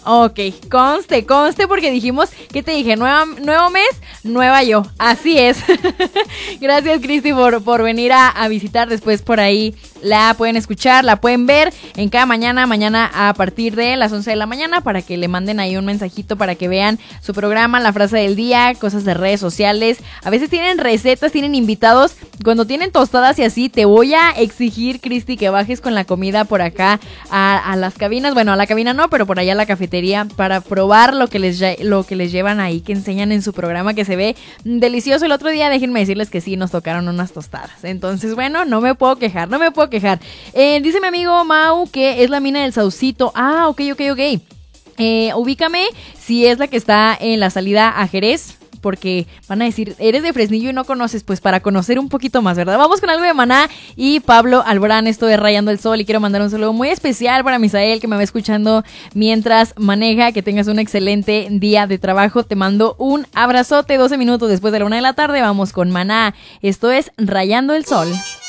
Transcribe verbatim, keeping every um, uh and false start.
Ok, conste, conste porque dijimos, ¿qué te dije? Nueva, nuevo mes, nueva yo. Así es. Gracias, Cristi, por, por venir a, a visitar. Después por ahí la pueden escuchar, la pueden ver en cada mañana, mañana a partir de las once de la mañana, para que le manden ahí un mensajito para que vean su programa, la frase del día, cosas de redes sociales. A veces tienen recetas, tienen invitados. Cuando tienen tostadas y así, te voy a exigir, Cristi, que bajes con la comida por acá a, a las cabinas. Bueno, a la cabina no, pero por allá a la cafetería, para probar lo que les lo que les llevan ahí, que enseñan en su programa, que se ve delicioso. El otro día, déjenme decirles que sí, nos tocaron unas tostadas. Entonces, bueno, no me puedo quejar, no me puedo quejar. Eh, dice mi amigo Mau que es la mina del Saucito. Ah, ok, ok, ok. Eh, ubícame si es la que está en la salida a Jerez, porque van a decir, eres de Fresnillo y no conoces, pues para conocer un poquito más, ¿verdad? Vamos con algo de Maná y Pablo Alborán, esto de Rayando el Sol, y quiero mandar un saludo muy especial para Misael, que me va escuchando mientras maneja. Que tengas un excelente día de trabajo, te mando un abrazote. Doce minutos después de la una de la tarde, vamos con Maná, esto es Rayando el Sol.